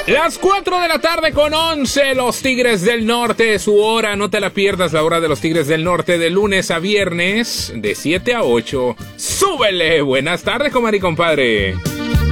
Las 4 de la tarde con 11, los Tigres del Norte, su hora, no te la pierdas, la hora de los Tigres del Norte, de lunes a viernes, de 7 a 8. ¡Súbele! Buenas tardes, comadre y compadre.